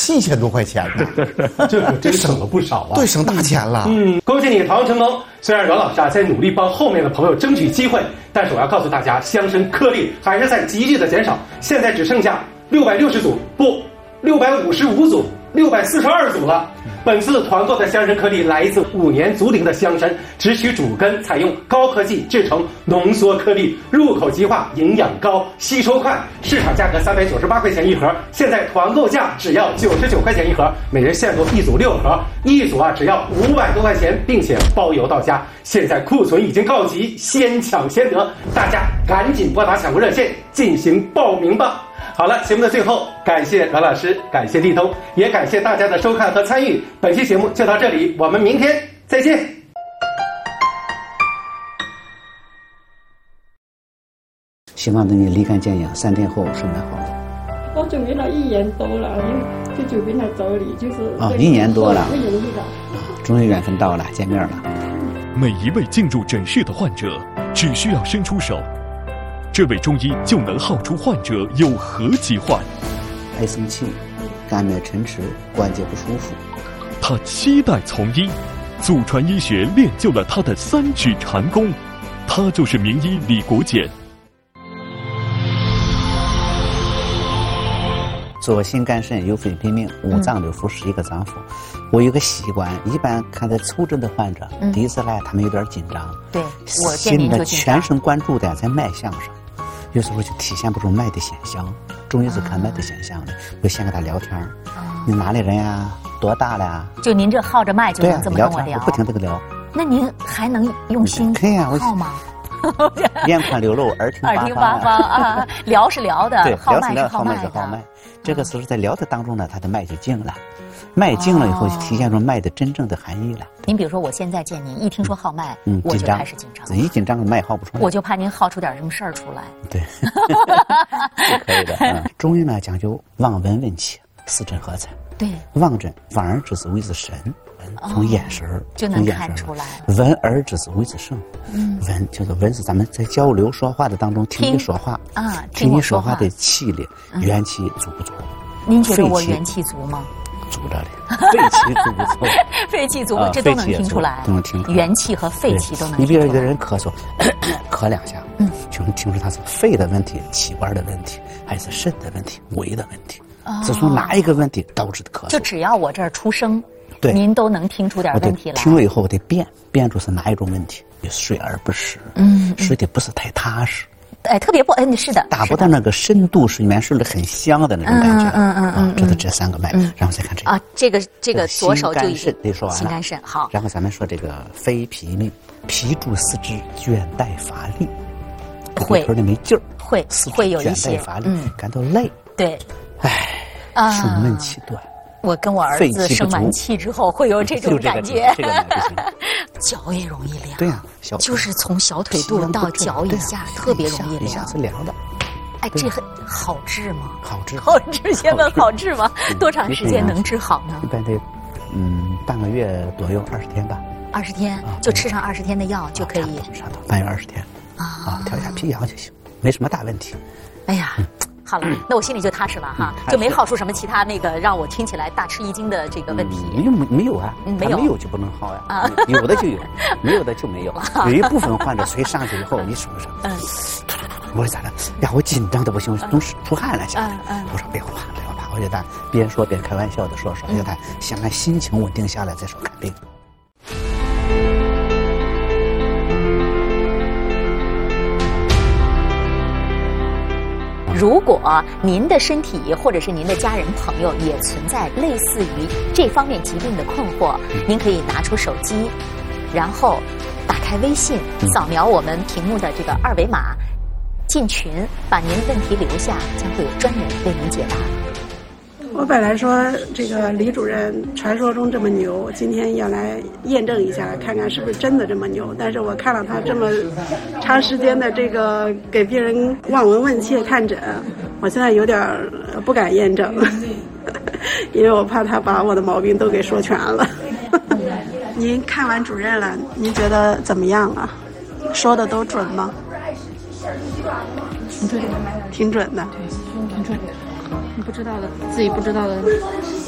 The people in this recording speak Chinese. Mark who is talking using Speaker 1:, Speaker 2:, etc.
Speaker 1: 7000多块钱呢，
Speaker 2: 这可真省了不少啊！
Speaker 1: 对，省大钱了。
Speaker 2: 恭喜你堂成功。虽然阮老师在努力帮后面的朋友争取机会，但是我要告诉大家，香参颗粒还是在急剧的减少，现在只剩下660组，不，655组。642组了。本次团购的香参颗粒来自5年足龄的香参，只取主根，采用高科技制成浓缩颗粒，入口即化，营养高，吸收快。市场价格398块钱一盒，现在团购价只要99块钱一盒，每人限购一组6盒，一组只要500多块钱，并且包邮到家。现在库存已经告急，先抢先得，大家赶紧拨打抢购热线进行报名吧。好了，节目的最后，感谢阮老师，感谢立冬，也感谢大家的收看和参与。本期节目就到这里，我们明天再见。
Speaker 3: 希望等你立竿见影，3天后是美好的。
Speaker 4: 我准备了1年多了，就准备来找你，就是
Speaker 3: 1年多了，
Speaker 4: 不容易的。
Speaker 3: 终于缘分到了，见面了。
Speaker 5: 每一位进入诊室的患者，只需要伸出手，这位中医就能号出患者有何疾患。
Speaker 3: 爱生气，肝脉沉迟，关节不舒服。
Speaker 5: 他期待从医，祖传医学练就了他的3指禅功，他就是名医李国简。
Speaker 3: 做心肝肾有肺脾命，5脏6腑11个脏腑。我有个习惯，一般看待抽诊的患者，第一次来他们有点紧张，
Speaker 6: 对，我见您就紧张，
Speaker 3: 全神贯注的在脉象上，有时候就体现不出脉的现象。中医是看脉的现象的，我先跟他聊天，你哪里人呀？多大了呀？
Speaker 6: 就您这号着脉就能这么跟我聊，
Speaker 3: 不停这个聊。
Speaker 6: 那您还能用心号吗？
Speaker 3: 眼宽溜漏，耳听八方
Speaker 6: 啊！聊是聊的，
Speaker 3: 对，
Speaker 6: 号脉
Speaker 3: 是号脉
Speaker 6: 的。
Speaker 3: 这个时候在聊的当中呢，他的脉就静了，脉静了以后，体现出脉的真正的含义了。
Speaker 6: 您比如说，我现在见您，一听说号脉，我就开始紧张，
Speaker 3: 一紧张脉号不出来，
Speaker 6: 我就怕您号出点什么事儿出来。
Speaker 3: 对，是可以的。中医呢讲究望闻问切，4诊合采。
Speaker 6: 对，
Speaker 3: 望诊，望而知之谓之神。从眼神
Speaker 6: 就能看出来，
Speaker 3: 闻而知之谓之圣。闻就是闻是咱们在交流说话的当中听你说话
Speaker 6: 啊，
Speaker 3: 听你说话的气力，元气足不足？
Speaker 6: 您觉得我元气足吗？
Speaker 3: 足着的，肺气足不足？
Speaker 6: 肺气足，这都能听出来，
Speaker 3: 都能听出来，元
Speaker 6: 气和肺气都能。
Speaker 3: 你比如一个人咳嗽，咳2下，就能听出他是肺的问题、气管的问题，还是肾的问题、胃的问题，是从哪一个问题导致的咳嗽？
Speaker 6: 就只要我这儿出声。
Speaker 3: 对，
Speaker 6: 您都能听出点问题来。
Speaker 3: 听了以后，我得辨出是哪一种问题。睡而不实，睡得不是太踏实，
Speaker 6: 特别不是的，
Speaker 3: 达不到那个深度睡眠，睡得很香的那种感觉。这是这3个脉，然后再看这个
Speaker 6: 啊，这个左手就已经
Speaker 3: 得说完了。
Speaker 6: 心肝肾好，
Speaker 3: 然后咱们说这个肺脾命，脾主四肢，倦怠乏力，
Speaker 6: 会
Speaker 3: 头里没劲儿，
Speaker 6: 会有一些
Speaker 3: 倦怠乏力，感到累。
Speaker 6: 对，
Speaker 3: 胸闷气短。
Speaker 6: 我跟我儿子生完气之后会有这种感觉，脚也容易凉。
Speaker 3: 对呀，
Speaker 6: 就是从小腿肚到脚以下特别容易凉，
Speaker 3: 一下子凉的。
Speaker 6: 哎，这好治吗？
Speaker 3: 好治，
Speaker 6: 先问好治吗？多长时间能治好呢？
Speaker 3: 一般得半个月左右，20天吧。
Speaker 6: 20天就吃上20天的药就可以，
Speaker 3: 差不多半月20天调一下脾阳就行，没什么大问题。
Speaker 6: 哎呀。好了，那我心里就踏实了哈，就没耗出什么其他那个让我听起来大吃一惊的这个问题。
Speaker 3: 没有啊，没有就不能耗呀，有的就有，没有的就没有。有一部分患者随上去以后，你数说，我说咋的？呀，我紧张的不行，总是出汗了，现在。我说不要怕，我就他边说边开玩笑的说，让他先让心情稳定下来再说看病。
Speaker 6: 如果您的身体或者是您的家人朋友也存在类似于这方面疾病的困惑，您可以拿出手机，然后打开微信，扫描我们屏幕的这个2维码，进群，把您问题留下，将会有专人为您解答。
Speaker 4: 我本来说这个李主任传说中这么牛，今天要来验证一下，看看是不是真的这么牛。但是我看了他这么长时间的这个给病人望闻问切看诊，我现在有点不敢验证，因为我怕他把我的毛病都给说全了。您看完主任了，您觉得怎么样啊？说的都准吗？
Speaker 7: 挺准的，
Speaker 4: 挺准的。
Speaker 7: 挺准的。你不知道的，自己不知道的